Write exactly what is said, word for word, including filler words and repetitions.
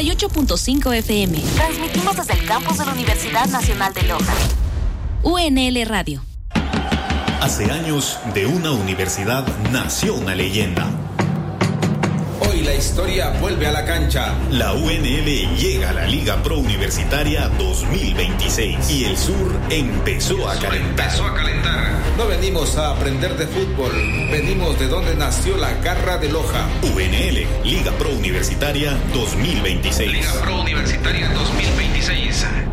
y ocho punto cinco F M. Transmitimos desde el campus de la Universidad Nacional de Loja. U N L Radio. Hace años, de una universidad nació una leyenda. Hoy la historia vuelve a la cancha. La U N L llega a la Liga Pro Universitaria dos mil veintiséis y el sur empezó a calentar. Empezó a calentar. No venimos a aprender de fútbol, venimos de donde nació la garra de Loja. U N L, Liga Pro Universitaria dos mil veintiséis. Liga Pro Universitaria dos mil veintiséis.